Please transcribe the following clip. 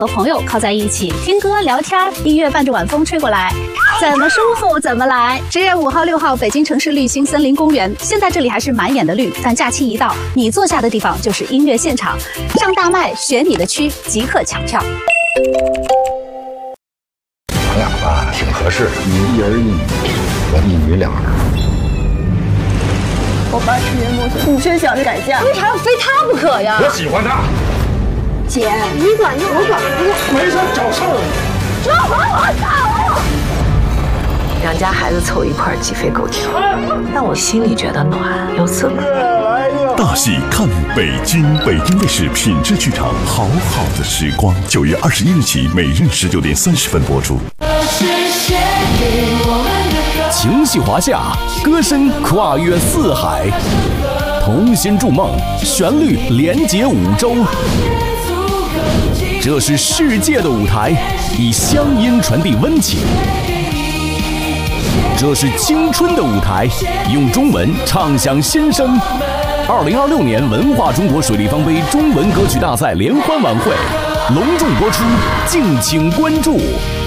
和朋友靠在一起，听歌聊天，音乐伴着晚风吹过来，怎么舒服怎么来。10月5号、6号，北京城市绿心森林公园，现在这里还是满眼的绿，但假期一到，你坐下的地方就是音乐现场。上大麦选你的区，即刻抢票。 咱俩吧挺合适，你一儿一女，我一女两儿。 我爸10年过去，你却想着改嫁，为啥要非他不可呀？ 我喜欢他。 姐，你管着我管不住， 没事找事儿。 这还我操！ 两家孩子凑一块鸡飞狗跳，但我心里觉得暖，有滋味。 大戏看北京，北京卫视品质剧场，好好的时光，9月21日起，每日19点30分播出。 情系华夏，歌声跨越四海，同心筑梦，旋律连接5洲。这是世界的舞台，以乡音传递温情。这是青春的舞台，用中文唱响新生。2026年文化中国水立方杯中文歌曲大赛联欢晚会隆重播出，敬请关注。